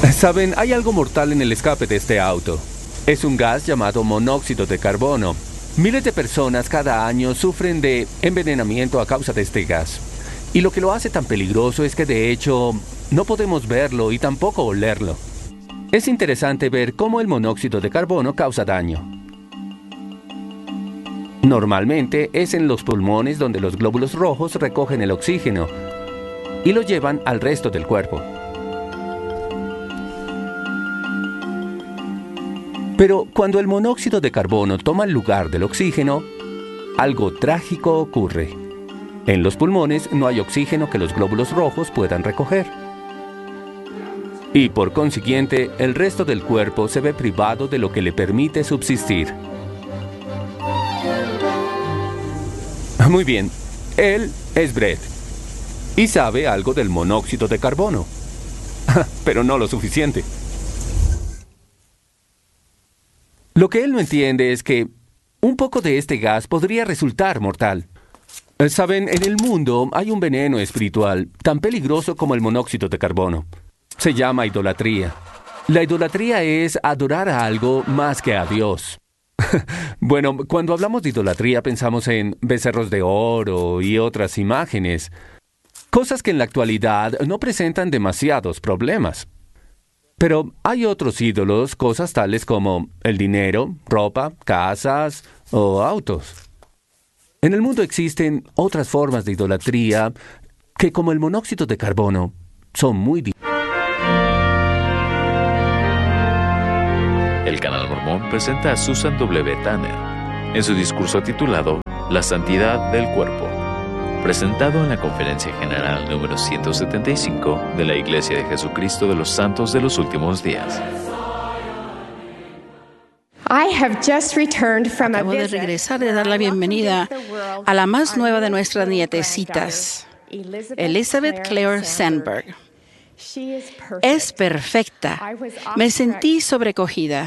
Saben, hay algo mortal en el escape de este auto. Es un gas llamado monóxido de carbono. Miles de personas cada año sufren de envenenamiento a causa de este gas. Y lo que lo hace tan peligroso es que de hecho no podemos verlo y tampoco olerlo. Es interesante ver cómo el monóxido de carbono causa daño. Normalmente es en los pulmones donde los glóbulos rojos recogen el oxígeno y lo llevan al resto del cuerpo. Pero cuando el monóxido de carbono toma el lugar del oxígeno, algo trágico ocurre. En los pulmones no hay oxígeno que los glóbulos rojos puedan recoger. Y por consiguiente, el resto del cuerpo se ve privado de lo que le permite subsistir. Muy bien, él es Brett y sabe algo del monóxido de carbono, pero no lo suficiente. Lo que él no entiende es que un poco de este gas podría resultar mortal. Saben, en el mundo hay un veneno espiritual tan peligroso como el monóxido de carbono. Se llama idolatría. La idolatría es adorar a algo más que a Dios. Bueno, cuando hablamos de idolatría pensamos en becerros de oro y otras imágenes, cosas que en la actualidad no presentan demasiados problemas. Pero hay otros ídolos, cosas tales como el dinero, ropa, casas o autos. En el mundo existen otras formas de idolatría que, como el monóxido de carbono, son muy difíciles. El Canal Mormón presenta a Susan W. Tanner en su discurso titulado La Santidad del Cuerpo, presentado en la Conferencia General número 175 de la Iglesia de Jesucristo de los Santos de los Últimos Días. Acabo de regresar de dar la bienvenida a la más nueva de nuestras nietecitas, Elizabeth Claire Sandberg. Es perfecta. Me sentí sobrecogida.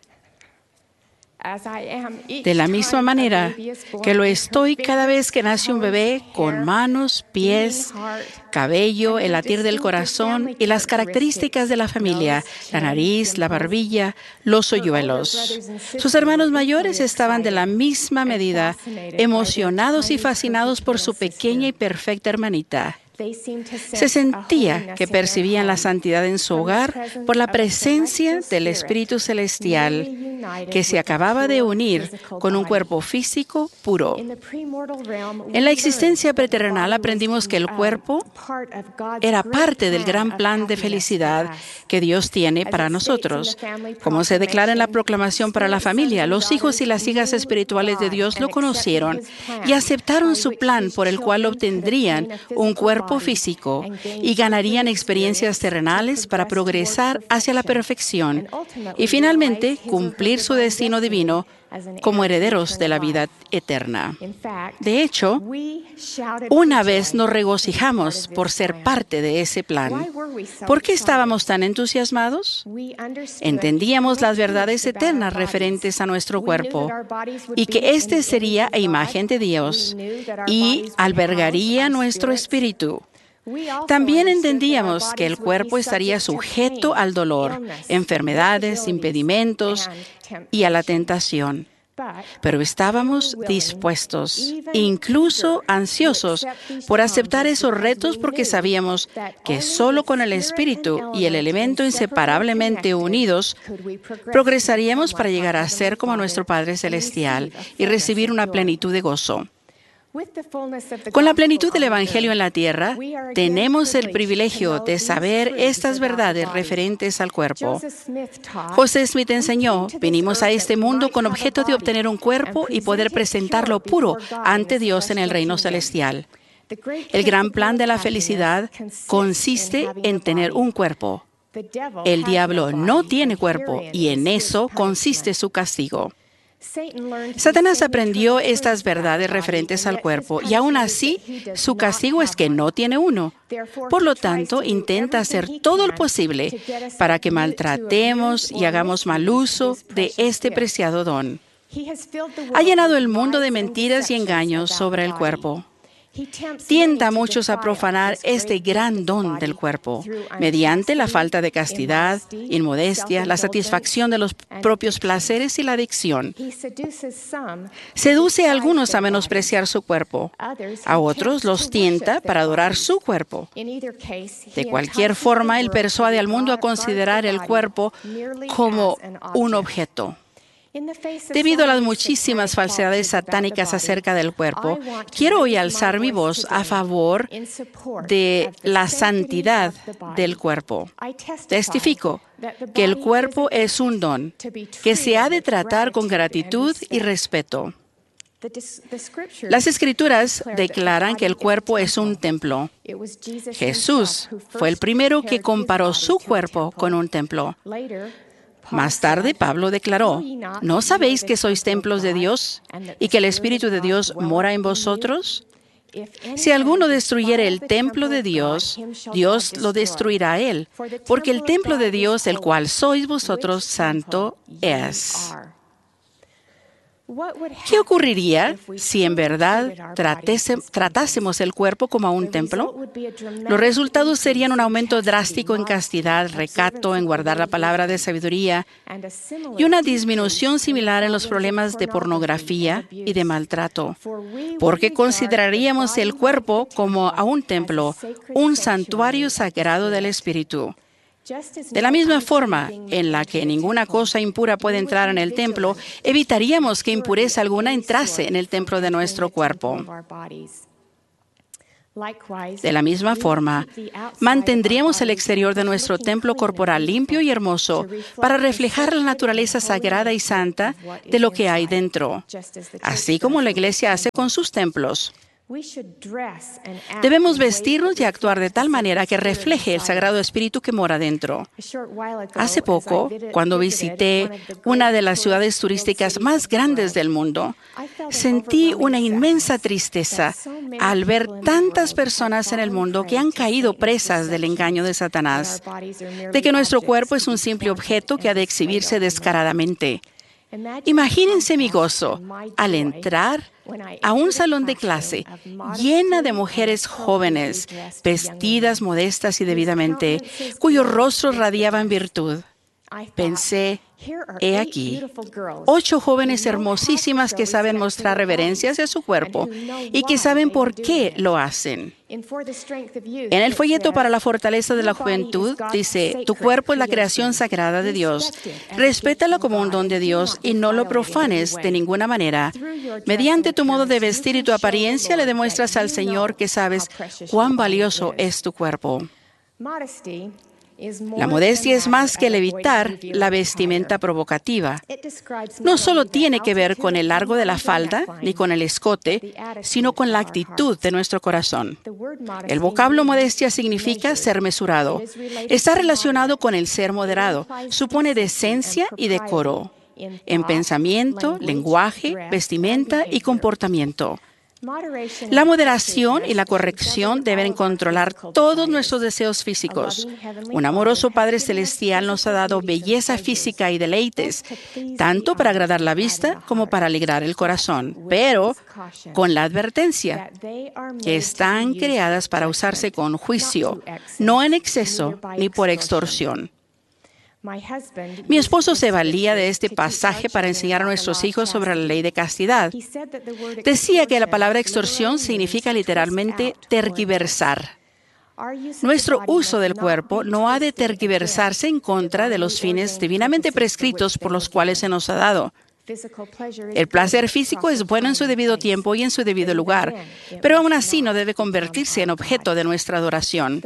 De la misma manera que lo estoy cada vez que nace un bebé con manos, pies, cabello, el latir del corazón y las características de la familia, la nariz, la barbilla, los hoyuelos. Sus hermanos mayores estaban de la misma medida, emocionados y fascinados por su pequeña y perfecta hermanita. Se sentía que percibían la santidad en su hogar por la presencia del Espíritu Celestial que se acababa de unir con un cuerpo físico puro. En la existencia preterrenal aprendimos que el cuerpo era parte del gran plan de felicidad que Dios tiene para nosotros. Como se declara en la proclamación para la familia, los hijos y las hijas espirituales de Dios lo conocieron y aceptaron su plan por el cual obtendrían un cuerpo físico y ganarían experiencias terrenales para progresar hacia la perfección y finalmente cumplir su destino divino como herederos de la vida eterna. De hecho, una vez nos regocijamos por ser parte de ese plan. ¿Por qué estábamos tan entusiasmados? Entendíamos las verdades eternas referentes a nuestro cuerpo y que éste sería a imagen de Dios y albergaría nuestro espíritu. También entendíamos que el cuerpo estaría sujeto al dolor, enfermedades, impedimentos y a la tentación. Pero estábamos dispuestos, incluso ansiosos, por aceptar esos retos porque sabíamos que solo con el Espíritu y el elemento inseparablemente unidos progresaríamos para llegar a ser como nuestro Padre Celestial y recibir una plenitud de gozo. Con la plenitud del Evangelio en la tierra, tenemos el privilegio de saber estas verdades referentes al cuerpo. José Smith enseñó, venimos a este mundo con objeto de obtener un cuerpo y poder presentarlo puro ante Dios en el reino celestial. El gran plan de la felicidad consiste en tener un cuerpo. El diablo no tiene cuerpo y en eso consiste su castigo. Satanás aprendió estas verdades referentes al cuerpo y aún así su castigo es que no tiene uno. Por lo tanto, intenta hacer todo lo posible para que maltratemos y hagamos mal uso de este preciado don. Ha llenado el mundo de mentiras y engaños sobre el cuerpo. tienta a muchos a profanar este gran don del cuerpo mediante la falta de castidad, inmodestia, la satisfacción de los propios placeres y la adicción. Seduce a algunos a menospreciar su cuerpo. A otros los tienta para adorar su cuerpo. De cualquier forma, él persuade al mundo a considerar el cuerpo como un objeto. Debido a las muchísimas falsedades satánicas acerca del cuerpo, quiero hoy alzar mi voz a favor de la santidad del cuerpo. Testifico que el cuerpo es un don que se ha de tratar con gratitud y respeto. Las Escrituras declaran que el cuerpo es un templo. Jesús fue el primero que comparó su cuerpo con un templo. Más tarde, Pablo declaró, ¿no sabéis que sois templos de Dios y que el Espíritu de Dios mora en vosotros? Si alguno destruyere el templo de Dios, Dios lo destruirá a él, porque el templo de Dios, el cual sois vosotros, santo es. ¿Qué ocurriría si en verdad tratásemos el cuerpo como a un templo? Los resultados serían un aumento drástico en castidad, recato, en guardar la palabra de sabiduría y una disminución similar en los problemas de pornografía y de maltrato, porque consideraríamos el cuerpo como a un templo, un santuario sagrado del Espíritu. De la misma forma en la que ninguna cosa impura puede entrar en el templo, evitaríamos que impureza alguna entrase en el templo de nuestro cuerpo. De la misma forma, mantendríamos el exterior de nuestro templo corporal limpio y hermoso para reflejar la naturaleza sagrada y santa de lo que hay dentro, así como la Iglesia hace con sus templos. Debemos vestirnos y actuar de tal manera que refleje el Sagrado Espíritu que mora dentro. Hace poco, cuando visité una de las ciudades turísticas más grandes del mundo, sentí una inmensa tristeza al ver tantas personas en el mundo que han caído presas del engaño de Satanás, de que nuestro cuerpo es un simple objeto que ha de exhibirse descaradamente. Imagínense mi gozo al entrar a un salón de clase llena de mujeres jóvenes, vestidas modestas y debidamente, cuyos rostros radiaban virtud. Pensé, he aquí, 8 jóvenes hermosísimas que saben mostrar reverencia hacia su cuerpo y que saben por qué lo hacen. En el folleto para la fortaleza de la juventud dice, tu cuerpo es la creación sagrada de Dios. Respétalo como un don de Dios y no lo profanes de ninguna manera. Mediante tu modo de vestir y tu apariencia le demuestras al Señor que sabes cuán valioso es tu cuerpo. La modestia es más que el evitar la vestimenta provocativa. No solo tiene que ver con el largo de la falda ni con el escote, sino con la actitud de nuestro corazón. El vocablo modestia significa ser mesurado. Está relacionado con el ser moderado. Supone decencia y decoro en pensamiento, lenguaje, vestimenta y comportamiento. La moderación y la corrección deben controlar todos nuestros deseos físicos. Un amoroso Padre Celestial nos ha dado belleza física y deleites, tanto para agradar la vista como para alegrar el corazón, pero con la advertencia que están creadas para usarse con juicio, no en exceso ni por extorsión. Mi esposo se valía de este pasaje para enseñar a nuestros hijos sobre la ley de castidad. Decía que la palabra extorsión significa literalmente tergiversar. Nuestro uso del cuerpo no ha de tergiversarse en contra de los fines divinamente prescritos por los cuales se nos ha dado. El placer físico es bueno en su debido tiempo y en su debido lugar, pero aún así no debe convertirse en objeto de nuestra adoración.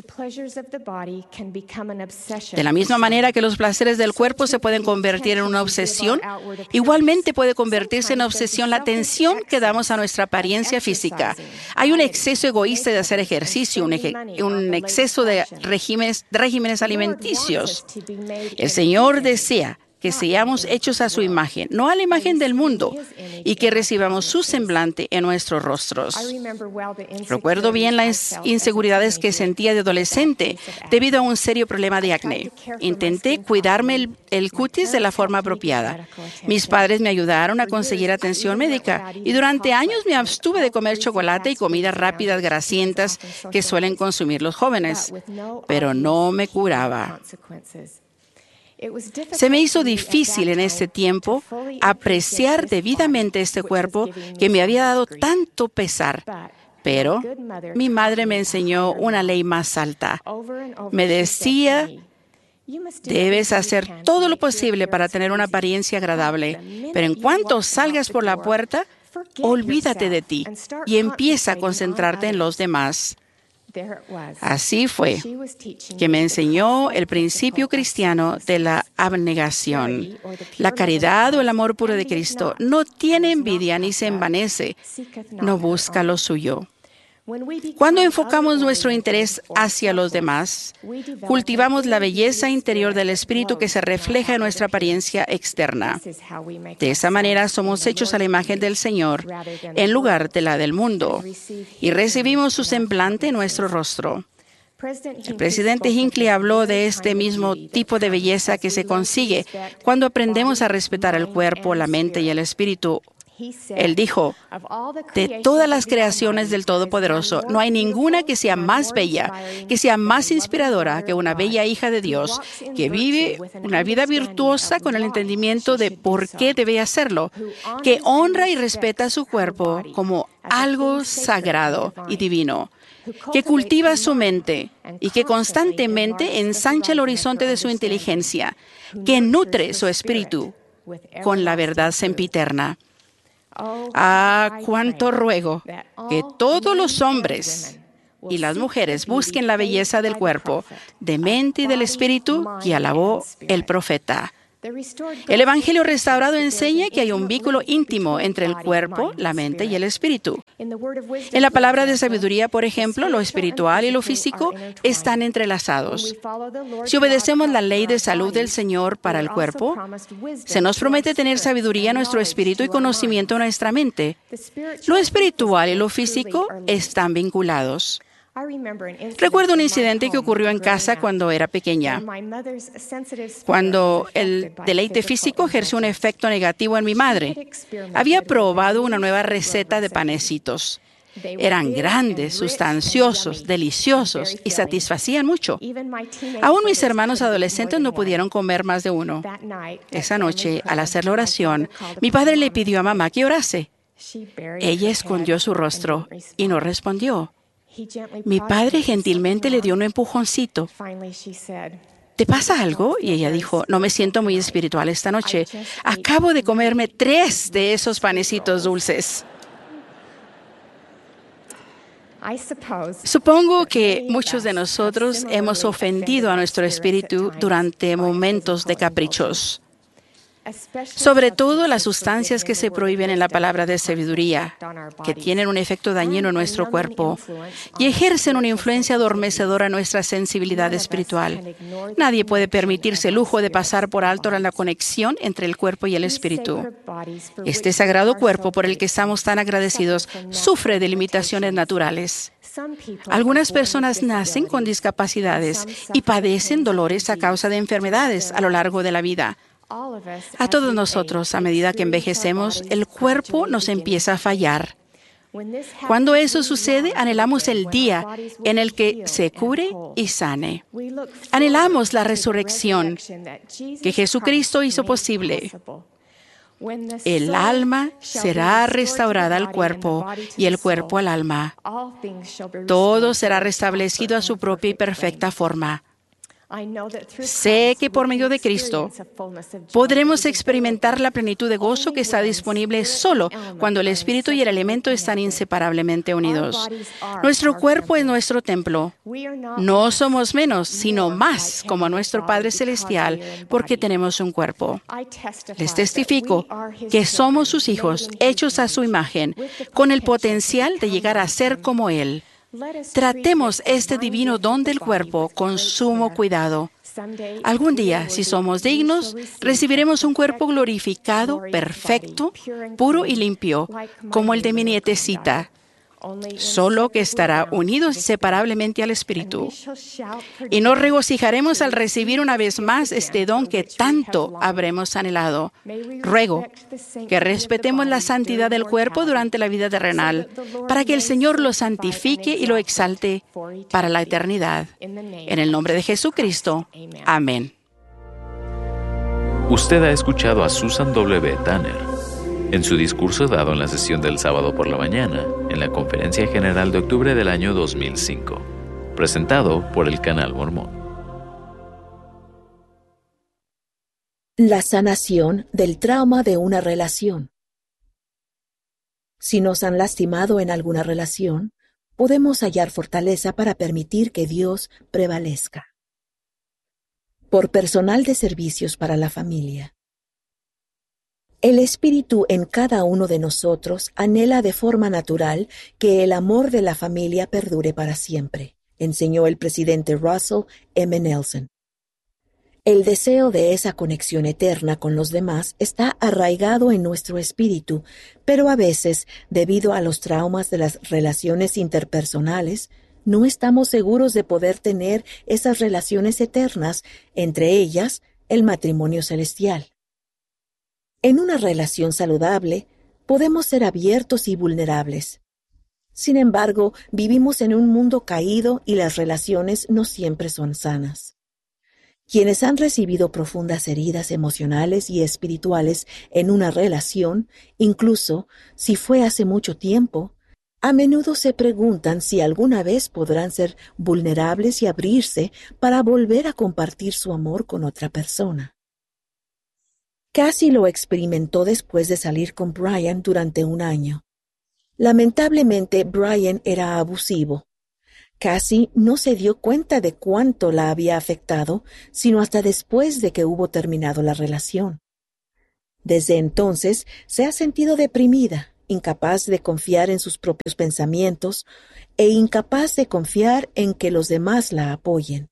De la misma manera que los placeres del cuerpo se pueden convertir en una obsesión, igualmente puede convertirse en obsesión la atención que damos a nuestra apariencia física. Hay un exceso egoísta de hacer ejercicio, un exceso de regímenes alimenticios. El Señor desea que seamos hechos a su imagen, no a la imagen del mundo, y que recibamos su semblante en nuestros rostros. Recuerdo bien las inseguridades que sentía de adolescente debido a un serio problema de acné. Intenté cuidarme el cutis de la forma apropiada. Mis padres me ayudaron a conseguir atención médica y durante años me abstuve de comer chocolate y comidas rápidas grasientas que suelen consumir los jóvenes, pero no me curaba. Se me hizo difícil en este tiempo apreciar debidamente este cuerpo que me había dado tanto pesar. Pero mi madre me enseñó una ley más alta. Me decía, debes hacer todo lo posible para tener una apariencia agradable, pero en cuanto salgas por la puerta, olvídate de ti y empieza a concentrarte en los demás. Así fue que me enseñó el principio cristiano de la abnegación. La caridad o el amor puro de Cristo no tiene envidia ni se envanece, no busca lo suyo. Cuando enfocamos nuestro interés hacia los demás, cultivamos la belleza interior del espíritu que se refleja en nuestra apariencia externa. De esa manera somos hechos a la imagen del Señor en lugar de la del mundo y recibimos su semblante en nuestro rostro. El presidente Hinckley habló de este mismo tipo de belleza que se consigue cuando aprendemos a respetar el cuerpo, la mente y el espíritu. Él dijo, de todas las creaciones del Todopoderoso, no hay ninguna que sea más bella, que sea más inspiradora que una bella hija de Dios, que vive una vida virtuosa con el entendimiento de por qué debe hacerlo, que honra y respeta su cuerpo como algo sagrado y divino, que cultiva su mente y que constantemente ensancha el horizonte de su inteligencia, que nutre su espíritu con la verdad sempiterna. Cuánto ruego que todos los hombres y las mujeres busquen la belleza del cuerpo, de mente y del espíritu que alabó el profeta. El Evangelio restaurado enseña que hay un vínculo íntimo entre el cuerpo, la mente y el espíritu. En la palabra de sabiduría, por ejemplo, lo espiritual y lo físico están entrelazados. Si obedecemos la ley de salud del Señor para el cuerpo, se nos promete tener sabiduría en nuestro espíritu y conocimiento en nuestra mente. Lo espiritual y lo físico están vinculados. Recuerdo un incidente que ocurrió en casa cuando era pequeña, cuando el deleite físico ejerció un efecto negativo en mi madre. Había probado una nueva receta de panecitos. Eran grandes, sustanciosos, deliciosos y satisfacían mucho. Aún mis hermanos adolescentes no pudieron comer más de uno. Esa noche, al hacer la oración, mi padre le pidió a mamá que orase. Ella escondió su rostro y no respondió. Mi padre gentilmente le dio un empujoncito. ¿Te pasa algo? Y ella dijo, no me siento muy espiritual esta noche. Acabo de comerme 3 de esos panecitos dulces. Supongo que muchos de nosotros hemos ofendido a nuestro espíritu durante momentos de caprichos. Sobre todo las sustancias que se prohíben en la palabra de sabiduría, que tienen un efecto dañino en nuestro cuerpo y ejercen una influencia adormecedora en nuestra sensibilidad espiritual. Nadie puede permitirse el lujo de pasar por alto la conexión entre el cuerpo y el espíritu. Este sagrado cuerpo por el que estamos tan agradecidos sufre de limitaciones naturales. Algunas personas nacen con discapacidades y padecen dolores a causa de enfermedades a lo largo de la vida. A todos nosotros, a medida que envejecemos, el cuerpo nos empieza a fallar. Cuando eso sucede, anhelamos el día en el que se cure y sane. Anhelamos la resurrección que Jesucristo hizo posible. El alma será restaurada al cuerpo y el cuerpo al alma. Todo será restablecido a su propia y perfecta forma. Sé que por medio de Cristo podremos experimentar la plenitud de gozo que está disponible solo cuando el Espíritu y el elemento están inseparablemente unidos. Nuestro cuerpo es nuestro templo. No somos menos, sino más como nuestro Padre Celestial porque tenemos un cuerpo. Les testifico que somos sus hijos, hechos a su imagen, con el potencial de llegar a ser como Él. Tratemos este divino don del cuerpo con sumo cuidado. Algún día, si somos dignos, recibiremos un cuerpo glorificado, perfecto, puro y limpio, como el de mi nietecita, solo que estará unido inseparablemente al Espíritu. Y nos regocijaremos al recibir una vez más este don que tanto habremos anhelado. Ruego que respetemos la santidad del cuerpo durante la vida terrenal, para que el Señor lo santifique y lo exalte para la eternidad. En el nombre de Jesucristo. Amén. Usted ha escuchado a Susan W. Tanner en su discurso dado en la sesión del sábado por la mañana, en la Conferencia General de octubre del año 2005, presentado por el Canal Mormón. La sanación del trauma de una relación. Si nos han lastimado en alguna relación, podemos hallar fortaleza para permitir que Dios prevalezca. Por personal de servicios para la familia. El Espíritu en cada uno de nosotros anhela de forma natural que el amor de la familia perdure para siempre, enseñó el presidente Russell M. Nelson. El deseo de esa conexión eterna con los demás está arraigado en nuestro espíritu, pero a veces, debido a los traumas de las relaciones interpersonales, no estamos seguros de poder tener esas relaciones eternas, entre ellas el matrimonio celestial. En una relación saludable, podemos ser abiertos y vulnerables. Sin embargo, vivimos en un mundo caído y las relaciones no siempre son sanas. Quienes han recibido profundas heridas emocionales y espirituales en una relación, incluso si fue hace mucho tiempo, a menudo se preguntan si alguna vez podrán ser vulnerables y abrirse para volver a compartir su amor con otra persona. Cassie lo experimentó después de salir con Brian durante un año. Lamentablemente, Brian era abusivo. Cassie no se dio cuenta de cuánto la había afectado, sino hasta después de que hubo terminado la relación. Desde entonces, se ha sentido deprimida, incapaz de confiar en sus propios pensamientos e incapaz de confiar en que los demás la apoyen.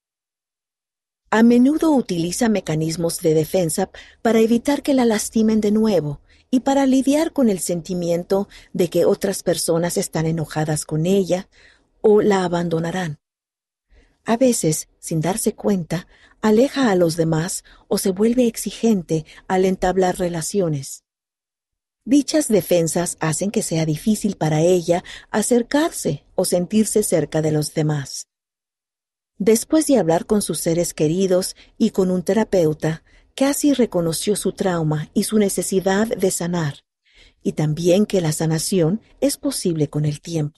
A menudo utiliza mecanismos de defensa para evitar que la lastimen de nuevo y para lidiar con el sentimiento de que otras personas están enojadas con ella o la abandonarán. A veces, sin darse cuenta, aleja a los demás o se vuelve exigente al entablar relaciones. Dichas defensas hacen que sea difícil para ella acercarse o sentirse cerca de los demás. Después de hablar con sus seres queridos y con un terapeuta, Cassie reconoció su trauma y su necesidad de sanar, y también que la sanación es posible con el tiempo.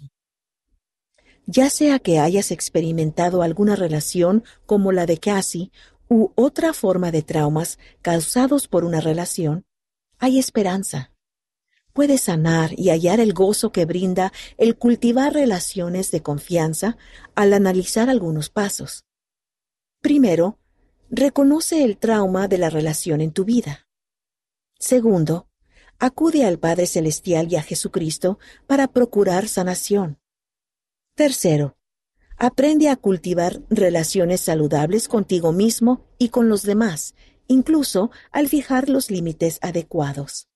Ya sea que hayas experimentado alguna relación como la de Cassie u otra forma de traumas causados por una relación, hay esperanza. Puedes sanar y hallar el gozo que brinda el cultivar relaciones de confianza al analizar algunos pasos. Primero, reconoce el trauma de la relación en tu vida. Segundo, acude al Padre Celestial y a Jesucristo para procurar sanación. Tercero, aprende a cultivar relaciones saludables contigo mismo y con los demás, incluso al fijar los límites adecuados.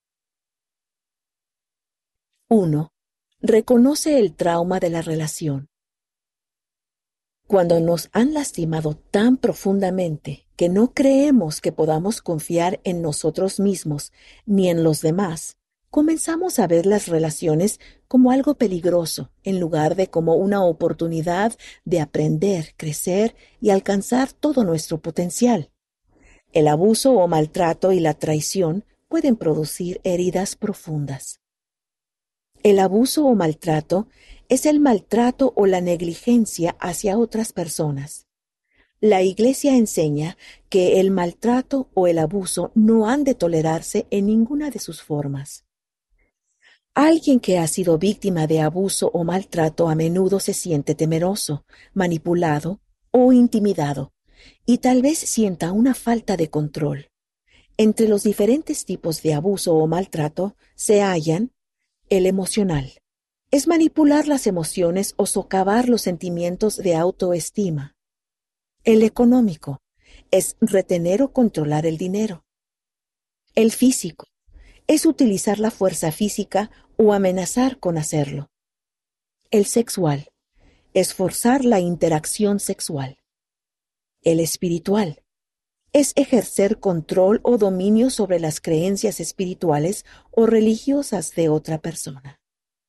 1. Reconoce el trauma de la relación. Cuando nos han lastimado tan profundamente que no creemos que podamos confiar en nosotros mismos ni en los demás, comenzamos a ver las relaciones como algo peligroso en lugar de como una oportunidad de aprender, crecer y alcanzar todo nuestro potencial. El abuso o maltrato y la traición pueden producir heridas profundas. El abuso o maltrato es el maltrato o la negligencia hacia otras personas. La Iglesia enseña que el maltrato o el abuso no han de tolerarse en ninguna de sus formas. Alguien que ha sido víctima de abuso o maltrato a menudo se siente temeroso, manipulado o intimidado, y tal vez sienta una falta de control. Entre los diferentes tipos de abuso o maltrato se hallan el emocional. Es manipular las emociones o socavar los sentimientos de autoestima. El económico es retener o controlar el dinero. El físico es utilizar la fuerza física o amenazar con hacerlo. El sexual es forzar la interacción sexual. El espiritual es ejercer control o dominio sobre las creencias espirituales o religiosas de otra persona.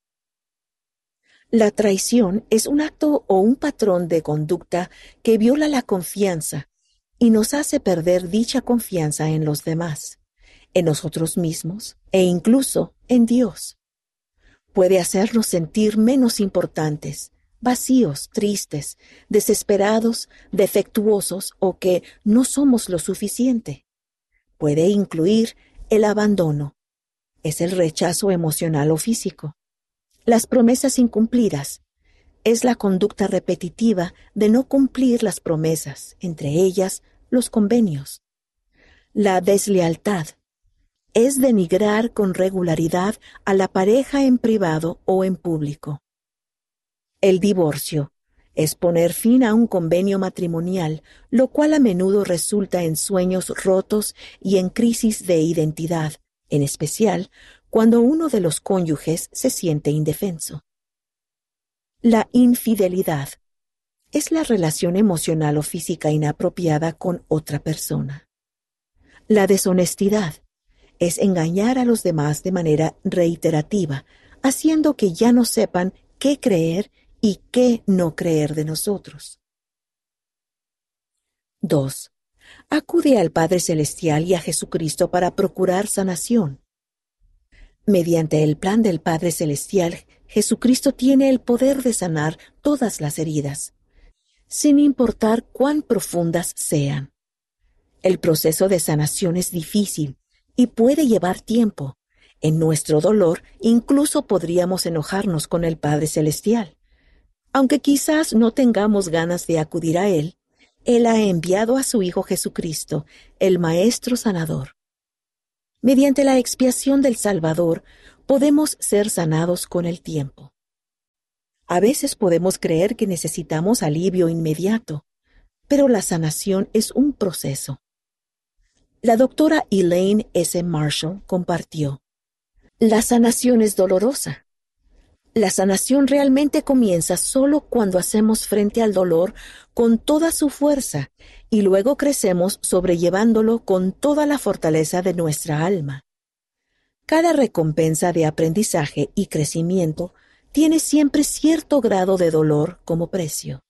La traición es un acto o un patrón de conducta que viola la confianza y nos hace perder dicha confianza en los demás, en nosotros mismos e incluso en Dios. Puede hacernos sentir menos importantes, vacíos, tristes, desesperados, defectuosos o que no somos lo suficiente. Puede incluir el abandono. Es el rechazo emocional o físico. Las promesas incumplidas. Es la conducta repetitiva de no cumplir las promesas, entre ellas los convenios. La deslealtad. Es denigrar con regularidad a la pareja en privado o en público. El divorcio es poner fin a un convenio matrimonial, lo cual a menudo resulta en sueños rotos y en crisis de identidad, en especial cuando uno de los cónyuges se siente indefenso. La infidelidad es la relación emocional o física inapropiada con otra persona. La deshonestidad es engañar a los demás de manera reiterativa, haciendo que ya no sepan qué creer y qué no creer de nosotros. 2. Acude al Padre Celestial y a Jesucristo para procurar sanación. Mediante el plan del Padre Celestial, Jesucristo tiene el poder de sanar todas las heridas, sin importar cuán profundas sean. El proceso de sanación es difícil y puede llevar tiempo. En nuestro dolor, incluso podríamos enojarnos con el Padre Celestial. Aunque quizás no tengamos ganas de acudir a Él, Él ha enviado a su Hijo Jesucristo, el Maestro Sanador. Mediante la expiación del Salvador, podemos ser sanados con el tiempo. A veces podemos creer que necesitamos alivio inmediato, pero la sanación es un proceso. La doctora Elaine S. Marshall compartió: la sanación es dolorosa. La sanación realmente comienza solo cuando hacemos frente al dolor con toda su fuerza y luego crecemos sobrellevándolo con toda la fortaleza de nuestra alma. Cada recompensa de aprendizaje y crecimiento tiene siempre cierto grado de dolor como precio.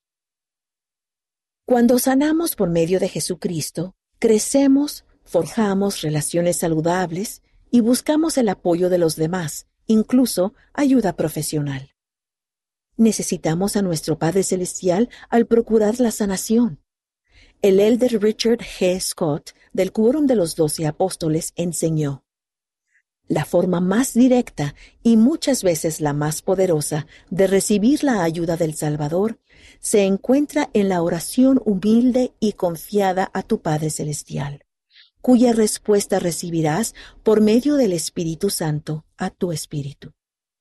Cuando sanamos por medio de Jesucristo, crecemos, forjamos relaciones saludables y buscamos el apoyo de los demás, incluso ayuda profesional. Necesitamos a nuestro Padre Celestial al procurar la sanación. El elder Richard G. Scott, del Quórum de los 12 Apóstoles, enseñó: la forma más directa y muchas veces la más poderosa de recibir la ayuda del Salvador se encuentra en la oración humilde y confiada a tu Padre Celestial, cuya respuesta recibirás por medio del Espíritu Santo a tu espíritu.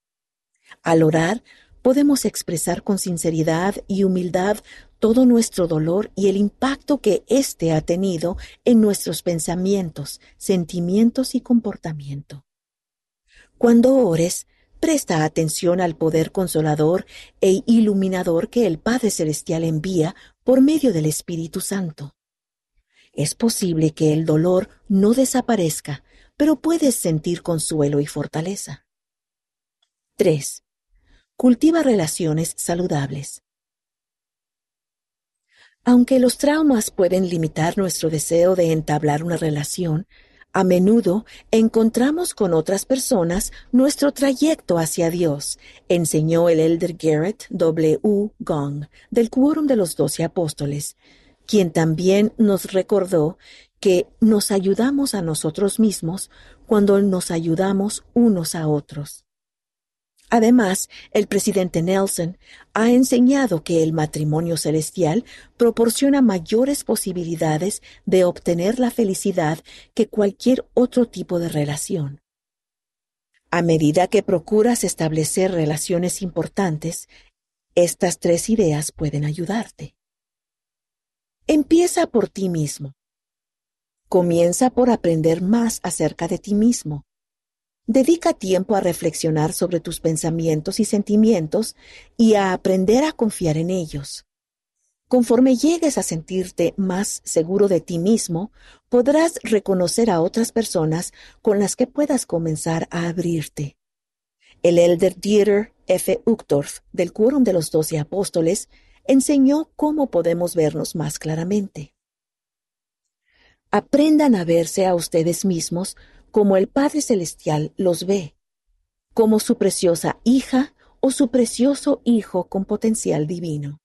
Al orar, podemos expresar con sinceridad y humildad todo nuestro dolor y el impacto que éste ha tenido en nuestros pensamientos, sentimientos y comportamiento. Cuando ores, presta atención al poder consolador e iluminador que el Padre Celestial envía por medio del Espíritu Santo. Es posible que el dolor no desaparezca, pero puedes sentir consuelo y fortaleza. 3. Cultiva relaciones saludables. Aunque los traumas pueden limitar nuestro deseo de entablar una relación, a menudo encontramos con otras personas nuestro trayecto hacia Dios, enseñó el elder Garrett W. Gong, del Quórum de los 12 Apóstoles, quien también nos recordó que nos ayudamos a nosotros mismos cuando nos ayudamos unos a otros. Además, el presidente Nelson ha enseñado que el matrimonio celestial proporciona mayores posibilidades de obtener la felicidad que cualquier otro tipo de relación. A medida que procuras establecer relaciones importantes, estas 3 ideas pueden ayudarte. Empieza por ti mismo. Comienza por aprender más acerca de ti mismo. Dedica tiempo a reflexionar sobre tus pensamientos y sentimientos y a aprender a confiar en ellos. Conforme llegues a sentirte más seguro de ti mismo, podrás reconocer a otras personas con las que puedas comenzar a abrirte. El elder Dieter F. Uchtdorf, del Quórum de los 12 Apóstoles, enseñó cómo podemos vernos más claramente. Aprendan a verse a ustedes mismos como el Padre Celestial los ve, como su preciosa hija o su precioso hijo con potencial divino.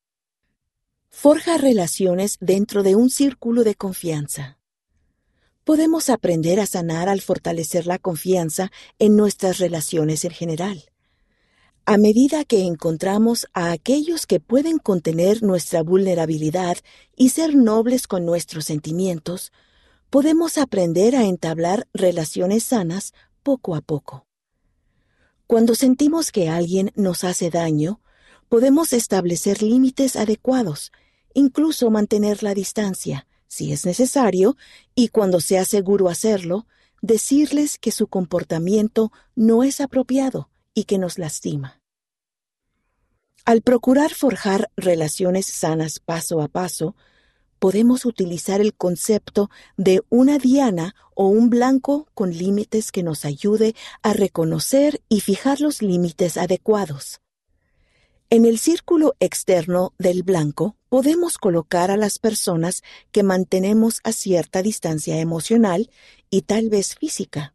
Forja relaciones dentro de un círculo de confianza. Podemos aprender a sanar al fortalecer la confianza en nuestras relaciones en general. A medida que encontramos a aquellos que pueden contener nuestra vulnerabilidad y ser nobles con nuestros sentimientos, podemos aprender a entablar relaciones sanas poco a poco. Cuando sentimos que alguien nos hace daño, podemos establecer límites adecuados, incluso mantener la distancia, si es necesario, y cuando sea seguro hacerlo, decirles que su comportamiento no es apropiado y que nos lastima. Al procurar forjar relaciones sanas paso a paso, podemos utilizar el concepto de una diana o un blanco con límites que nos ayude a reconocer y fijar los límites adecuados. En el círculo externo del blanco podemos colocar a las personas que mantenemos a cierta distancia emocional y tal vez física.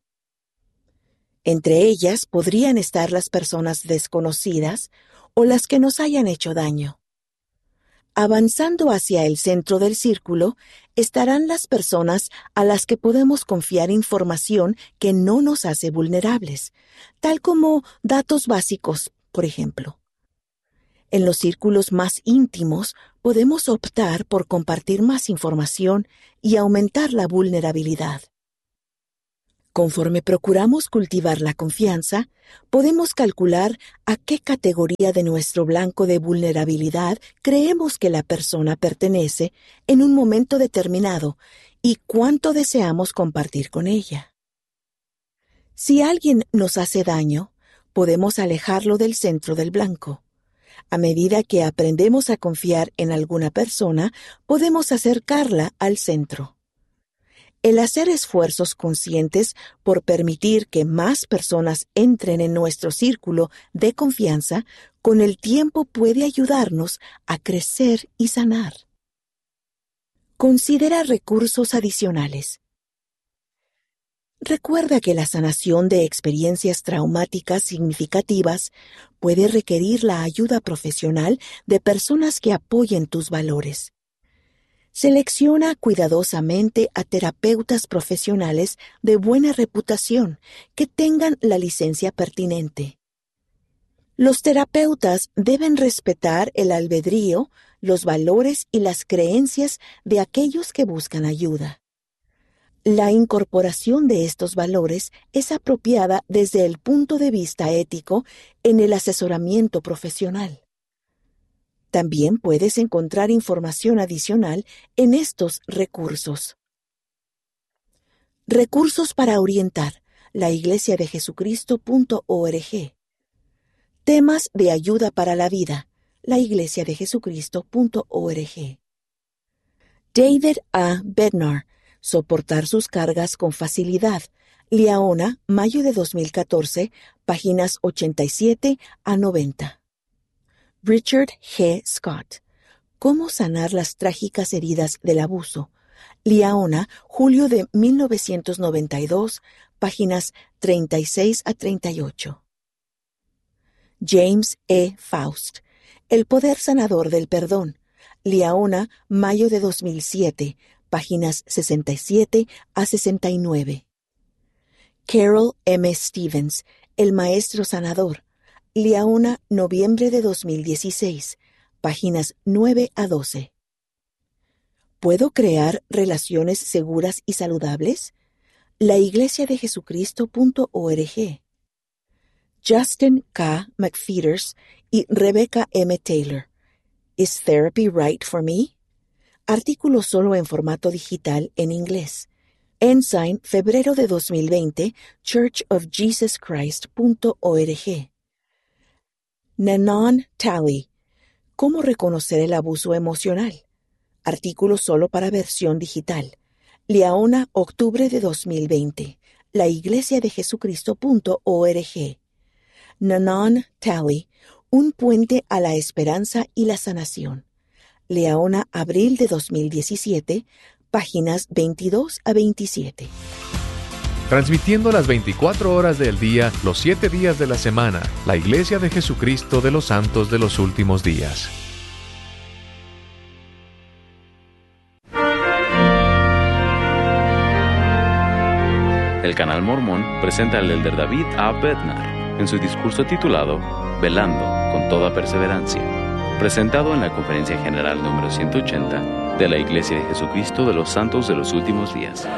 Entre ellas podrían estar las personas desconocidas o las que nos hayan hecho daño. Avanzando hacia el centro del círculo estarán las personas a las que podemos confiar información que no nos hace vulnerables, tal como datos básicos, por ejemplo. En los círculos más íntimos podemos optar por compartir más información y aumentar la vulnerabilidad. Conforme procuramos cultivar la confianza, podemos calcular a qué categoría de nuestro blanco de vulnerabilidad creemos que la persona pertenece en un momento determinado y cuánto deseamos compartir con ella. Si alguien nos hace daño, podemos alejarlo del centro del blanco. A medida que aprendemos a confiar en alguna persona, podemos acercarla al centro. El hacer esfuerzos conscientes por permitir que más personas entren en nuestro círculo de confianza, con el tiempo puede ayudarnos a crecer y sanar. Considera recursos adicionales. Recuerda que la sanación de experiencias traumáticas significativas puede requerir la ayuda profesional de personas que apoyen tus valores. Selecciona cuidadosamente a terapeutas profesionales de buena reputación que tengan la licencia pertinente. Los terapeutas deben respetar el albedrío, los valores y las creencias de aquellos que buscan ayuda. La incorporación de estos valores es apropiada desde el punto de vista ético en el asesoramiento profesional. También puedes encontrar información adicional en estos recursos. Recursos para orientar, laiglesiadejesucristo.org. Temas de ayuda para la vida, laiglesiadejesucristo.org. David A. Bednar, Soportar sus cargas con facilidad, Liaona, mayo de 2014, páginas 87 a 90. Richard G. Scott, Cómo sanar las trágicas heridas del abuso, Liaona, julio de 1992, páginas 36 a 38. James E. Faust, El poder sanador del perdón, Liaona, mayo de 2007, páginas 67 a 69. Carol M. Stevens, El maestro sanador, Liaona, noviembre de 2016, páginas 9 a 12. ¿Puedo crear relaciones seguras y saludables? laiglesiadejesucristo.org. Justin K. McFeeters y Rebecca M. Taylor, Is Therapy Right for Me? Artículo solo en formato digital en inglés. Ensign, febrero de 2020, churchofjesuschrist.org. Nanon Talley, ¿cómo reconocer el abuso emocional? Artículo solo para versión digital. Liaona, octubre de 2020, laiglesiadejesucristo.org. Nanon Talley, un puente a la esperanza y la sanación. Liaona, abril de 2017, páginas 22 a 27. Transmitiendo las 24 horas del día, los 7 días de la semana, la Iglesia de Jesucristo de los Santos de los Últimos Días. El Canal Mormón presenta al elder David A. Bednar en su discurso titulado Velando con toda perseverancia, presentado en la Conferencia General número 180 de la Iglesia de Jesucristo de los Santos de los Últimos Días.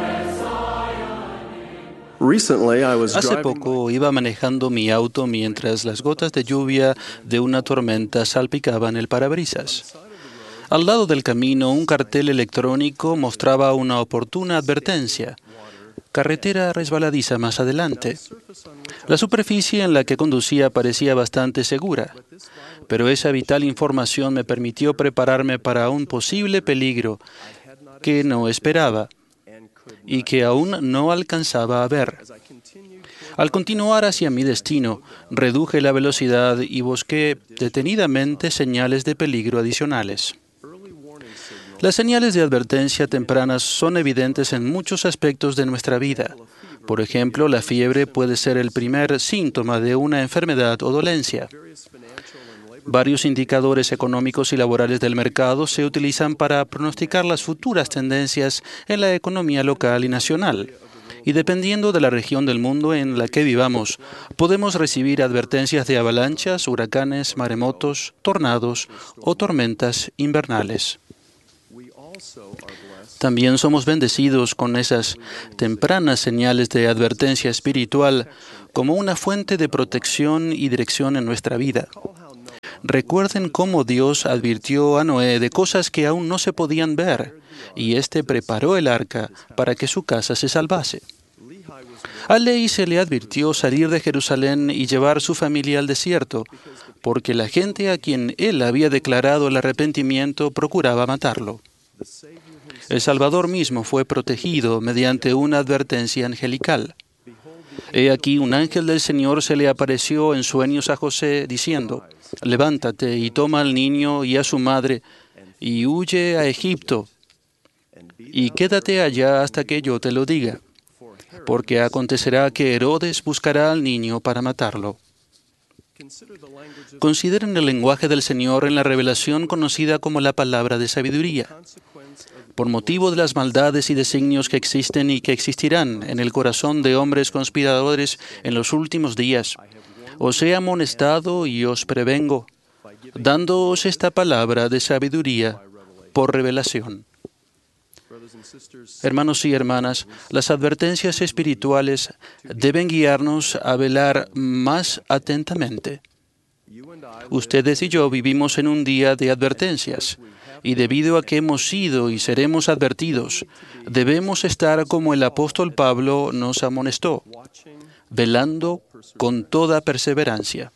Hace poco iba manejando mi auto mientras las gotas de lluvia de una tormenta salpicaban el parabrisas. Al lado del camino, un cartel electrónico mostraba una oportuna advertencia: carretera resbaladiza más adelante. La superficie en la que conducía parecía bastante segura, pero esa vital información me permitió prepararme para un posible peligro que no esperaba y que aún no alcanzaba a ver. Al continuar hacia mi destino, reduje la velocidad y busqué detenidamente señales de peligro adicionales. Las señales de advertencia tempranas son evidentes en muchos aspectos de nuestra vida. Por ejemplo, la fiebre puede ser el primer síntoma de una enfermedad o dolencia. Varios indicadores económicos y laborales del mercado se utilizan para pronosticar las futuras tendencias en la economía local y nacional. Y dependiendo de la región del mundo en la que vivamos, podemos recibir advertencias de avalanchas, huracanes, maremotos, tornados o tormentas invernales. También somos bendecidos con esas tempranas señales de advertencia espiritual como una fuente de protección y dirección en nuestra vida. Recuerden cómo Dios advirtió a Noé de cosas que aún no se podían ver, y éste preparó el arca para que su casa se salvase. A Lehi se le advirtió salir de Jerusalén y llevar su familia al desierto, porque la gente a quien él había declarado el arrepentimiento procuraba matarlo. El Salvador mismo fue protegido mediante una advertencia angelical. He aquí, un ángel del Señor se le apareció en sueños a José, diciendo: levántate y toma al niño y a su madre, y huye a Egipto, y quédate allá hasta que yo te lo diga, porque acontecerá que Herodes buscará al niño para matarlo. Consideren el lenguaje del Señor en la revelación conocida como la palabra de sabiduría. Por motivo de las maldades y designios que existen y que existirán en el corazón de hombres conspiradores en los últimos días, os he amonestado y os prevengo, dándoos esta palabra de sabiduría por revelación. Hermanos y hermanas, las advertencias espirituales deben guiarnos a velar más atentamente. Ustedes y yo vivimos en un día de advertencias, y debido a que hemos sido y seremos advertidos, debemos estar como el apóstol Pablo nos amonestó, velando con toda perseverancia.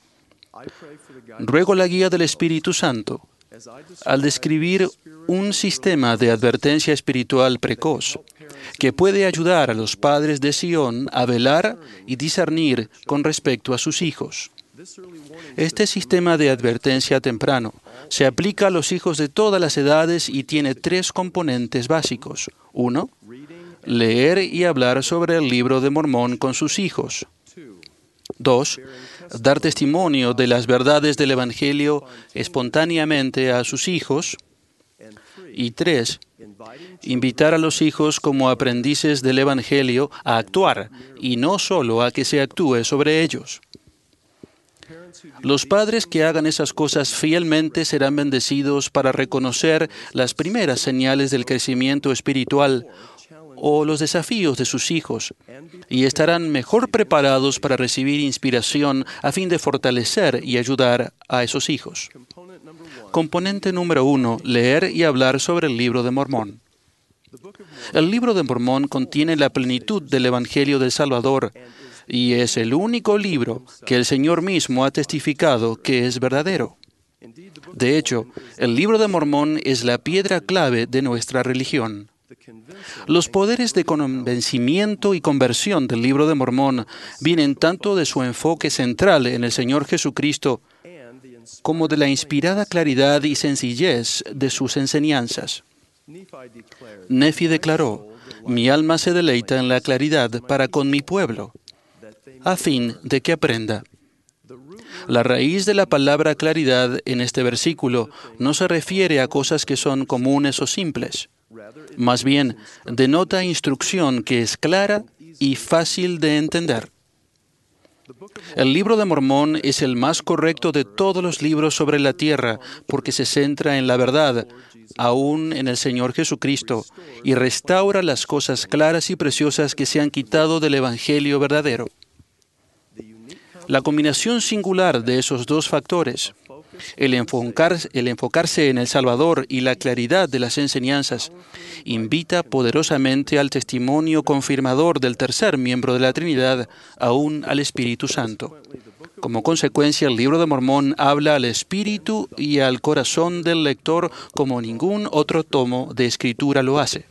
Ruego la guía del Espíritu Santo al describir un sistema de advertencia espiritual precoz que puede ayudar a los padres de Sion a velar y discernir con respecto a sus hijos. Este sistema de advertencia temprano se aplica a los hijos de todas las edades y tiene 3 componentes básicos. 1. Leer y hablar sobre el libro de Mormón con sus hijos. 2. Dar testimonio de las verdades del Evangelio espontáneamente a sus hijos. Y 3. Invitar a los hijos como aprendices del Evangelio a actuar y no solo a que se actúe sobre ellos. Los padres que hagan esas cosas fielmente serán bendecidos para reconocer las primeras señales del crecimiento espiritual o los desafíos de sus hijos, y estarán mejor preparados para recibir inspiración a fin de fortalecer y ayudar a esos hijos. Componente número 1. Leer y hablar sobre el Libro de Mormón. El Libro de Mormón contiene la plenitud del Evangelio del Salvador y es el único libro que el Señor mismo ha testificado que es verdadero. De hecho, el Libro de Mormón es la piedra clave de nuestra religión. Los poderes de convencimiento y conversión del Libro de Mormón vienen tanto de su enfoque central en el Señor Jesucristo como de la inspirada claridad y sencillez de sus enseñanzas. Nefi declaró: «Mi alma se deleita en la claridad para con mi pueblo, a fin de que aprenda». La raíz de la palabra claridad en este versículo no se refiere a cosas que son comunes o simples. Más bien, denota instrucción que es clara y fácil de entender. El Libro de Mormón es el más correcto de todos los libros sobre la tierra porque se centra en la verdad, aún en el Señor Jesucristo, y restaura las cosas claras y preciosas que se han quitado del Evangelio verdadero. La combinación singular de esos dos factores, el enfocarse en el Salvador y la claridad de las enseñanzas, invita poderosamente al testimonio confirmador del tercer miembro de la Trinidad, aún al Espíritu Santo. Como consecuencia, el Libro de Mormón habla al espíritu y al corazón del lector como ningún otro tomo de escritura lo hace.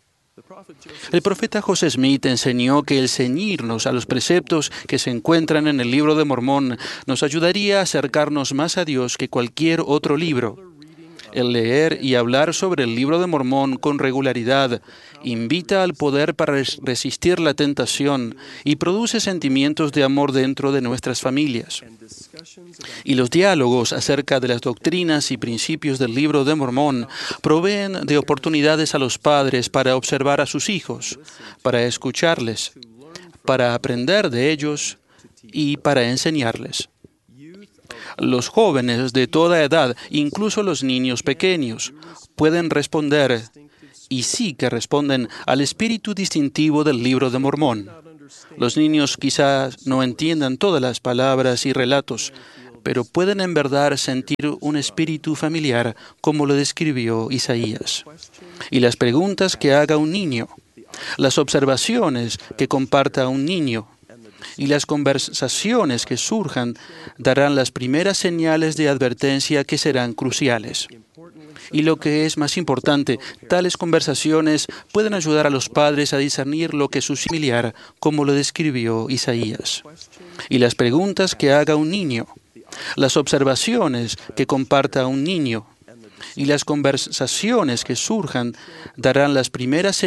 El profeta José Smith enseñó que el ceñirnos a los preceptos que se encuentran en el Libro de Mormón nos ayudaría a acercarnos más a Dios que cualquier otro libro. El leer y hablar sobre el Libro de Mormón con regularidad invita al poder para resistir la tentación y produce sentimientos de amor dentro de nuestras familias. Y los diálogos acerca de las doctrinas y principios del Libro de Mormón proveen de oportunidades a los padres para observar a sus hijos, para escucharles, para aprender de ellos y para enseñarles. Los jóvenes de toda edad, incluso los niños pequeños, pueden responder, y sí que responden, al espíritu distintivo del Libro de Mormón. Los niños quizás no entiendan todas las palabras y relatos, pero pueden en verdad sentir un espíritu familiar como lo describió Isaías. Y las preguntas que haga un niño, las observaciones que comparta un niño y las conversaciones que surjan darán las primeras señales de advertencia que serán cruciales. Y lo que es más importante, tales conversaciones pueden ayudar a los padres a discernir lo que es su familiar, como lo describió Isaías. Y las preguntas que haga un niño, las observaciones que comparta un niño y las conversaciones que surjan darán las primeras señales